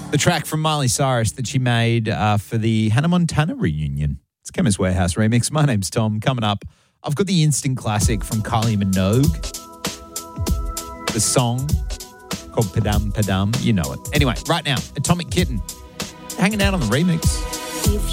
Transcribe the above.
The track from Miley Cyrus that she made for the Hannah Montana reunion. It's Chemist Warehouse remix. My name's Tom. Coming up, I've got the instant classic from Kylie Minogue. The song called Padam Padam. You know it. Anyway, right now, Atomic Kitten hanging out on the remix.